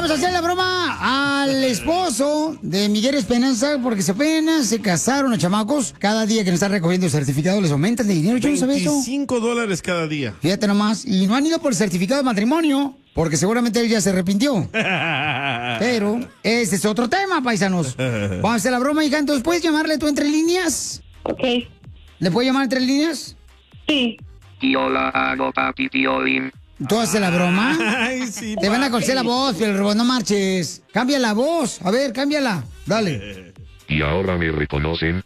Vamos a hacer la broma al esposo de Miguel Esperanza, porque apenas se casaron los chamacos. Cada día que nos están recogiendo el certificado les aumentan de dinero. Yo no sabía eso. $25 cada día. Fíjate nomás. Y no han ido por el certificado de matrimonio, porque seguramente él ya se arrepintió. Pero ese es otro tema, paisanos. Vamos a hacer la broma, hija. Entonces, ¿puedes llamarle tú entre líneas? Ok. ¿Le puedes llamar entre líneas? Sí. Tío, la hago, papi, Piolín. ¿Tú haces la broma? Ay, sí, Te van a papi. conocer la voz, pero no marches. Cambia la voz. A ver, cámbiala. Dale. Y ahora me reconocen.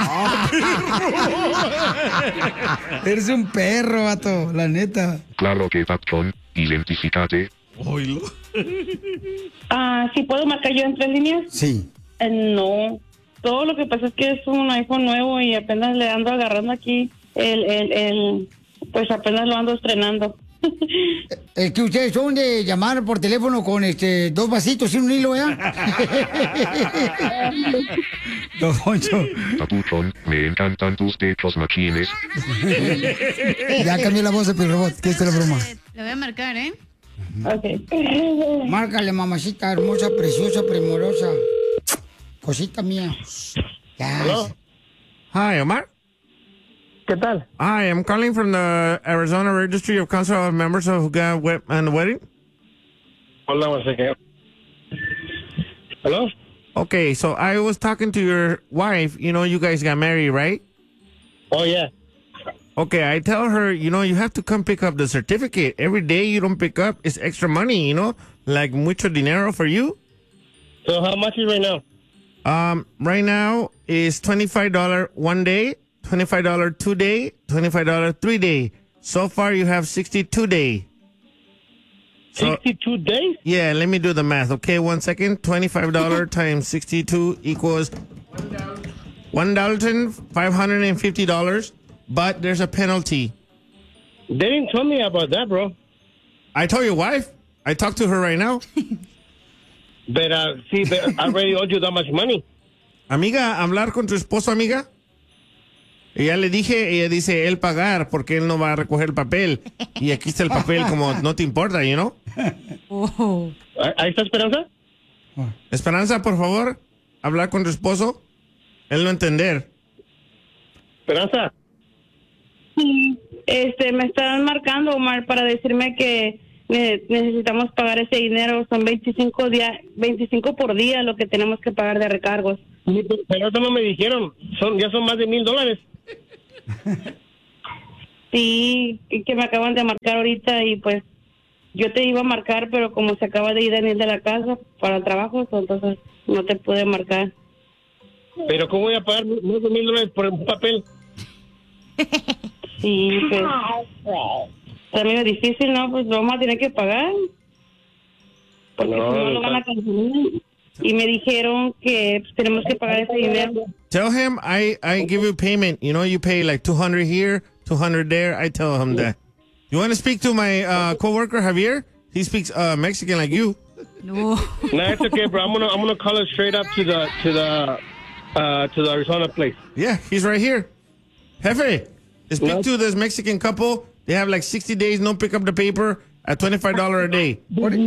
Eres un perro, vato, la neta. Claro que patrón, identifícate. Oílo. ¿Sí puedo marcar yo en 3 líneas? Sí. No. Todo lo que pasa es que es un iPhone nuevo y apenas le ando agarrando aquí pues apenas lo ando estrenando. Es que ustedes son de llamar por teléfono con 2 vasitos y un hilo, ¿eh? Don Poncho. Papuchón, me encantan tus pechos machines. Ya cambié la voz de Pio Robot, que esta es la broma. Lo voy a marcar, ¿eh? Ok. Márcale, mamacita hermosa, preciosa, primorosa. Cosita mía. Ya. Hello? Hi, Omar. ¿Qué tal? Hi, I'm calling from the Arizona Registry of Council of Members of God and the Wedding. Hold on one second. Hello? Okay, so I was talking to your wife. You know, you guys got married, right? Oh, yeah. Okay, I tell her, you know, you have to come pick up the certificate. Every day you don't pick up, it's extra money, you know? Like mucho dinero for you. So how much is right now? Right now is $25 one day, $25 2 day, $25 3 day. So far you have 62 day. 62 days? Yeah, let me do the math. Okay, 1 second. $25 times 62 equals $1,550. But there's a penalty. They didn't tell me about that, bro. I told your wife. I talked to her right now. But, see, but I already owed you that much money. Amiga, hablar con tu esposo, amiga. Y ya le dije, ella dice, él pagar porque él no va a recoger el papel. Y aquí está el papel como no te importa, you know? Oh. ¿Ahí está Esperanza? Esperanza, por favor, hablar con tu esposo. Él no entender. Esperanza. Me están marcando, Omar, para decirme que necesitamos pagar ese dinero. Son 25 por día lo que tenemos que pagar de recargos. Pero eso no me dijeron. Ya son más de $1,000. Sí, y que me acaban de marcar ahorita y pues yo te iba a marcar, pero como se acaba de ir Daniel de la casa para el trabajo, entonces no te pude marcar. Pero ¿cómo voy a pagar más de $1,000 por un papel? Sí, pues está medio difícil, ¿no? Pues lo vamos a tener que pagar. Porque No, si no lo van a cancelar. Y me dijeron que pues, tenemos que pagar ese dinero. Tell him I give you payment. You know, you pay like $200 here, $200 there. I tell him that. You want to speak to my coworker Javier? He speaks Mexican like you. No. No, it's okay, bro. I'm gonna call it straight up to the Arizona place. Yeah, he's right here. Jefe, speak No. to this Mexican couple. They have like 60 days, no pick up the paper at $25 a day.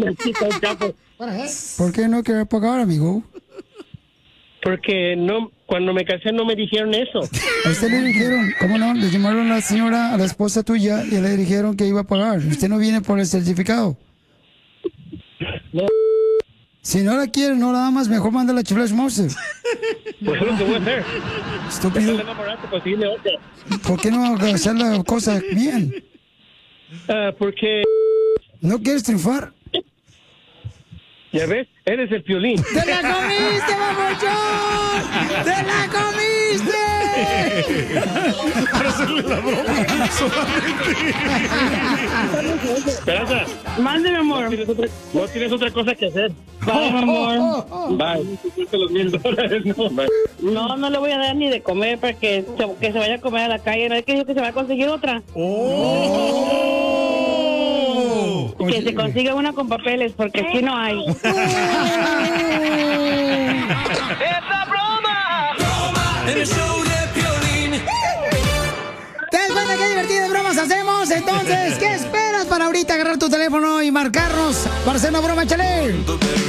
¿Por qué no quiere pagar, amigo? Porque no, cuando me casé no me dijeron eso. A usted le dijeron, ¿cómo no? Le llamaron a la señora, a la esposa tuya, y le dijeron que iba a pagar. Usted no viene por el certificado. No. Si no la quiere, no nada más, mejor manda la chifla Mouser. Pues es lo que voy a hacer. Estúpido. Déjale más barato conseguirle otra. ¿Por qué no hacer la cosa bien? Porque, ¿No quieres triunfar? ya ves, eres el Piolín. ¡Te la comiste, babuchón! ¡Te la comiste! Para hacerle la broma solamente. Esperanza. Mándeme, amor. No tienes otra cosa que hacer. Bye, mi amor. Bye. Los $1,000, no. Bye. No le voy a dar ni de comer para que se vaya a comer a la calle. ¿No es que dijo que se va a conseguir otra? Que se consiga una con papeles, porque aquí no hay. ¡Es la broma! ¡Broma! En el show de Piolín. ¿Te das cuenta qué divertidas bromas hacemos? Entonces, ¿qué esperas para ahorita agarrar tu teléfono y marcarnos para hacer una broma, chale?